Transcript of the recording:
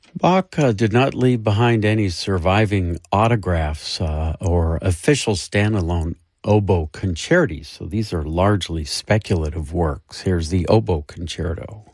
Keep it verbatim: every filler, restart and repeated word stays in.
Bach uh, did not leave behind any surviving autographs uh, or official standalone oboe concerti, so these are largely speculative works. Here's the Oboe Concerto.